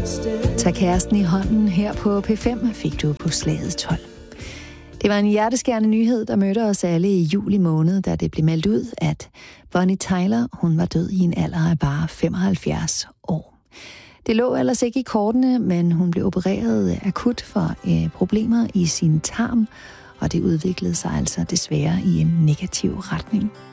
Tag kæresten i hånden her på P5 fik du på slaget 12. Det var en hjerteskærende nyhed, der mødte os alle i juli måned, da det blev meldt ud, at Bonnie Tyler, hun var død i en alder af bare 75 år. Det lå ellers ikke i kortene, men hun blev opereret akut for problemer i sin tarm, og det udviklede sig altså desværre i en negativ retning.